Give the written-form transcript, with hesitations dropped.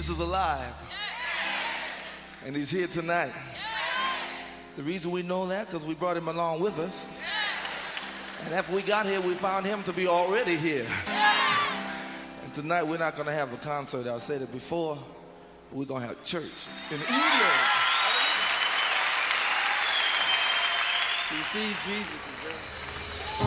Jesus is alive. And he's here tonight. The reason we know that, because we brought him along with us. And after we got here, we found him to be already here. And tonight, we're not going to have a concert. I said it before. But we're going to have church in England. You see, Jesus is there.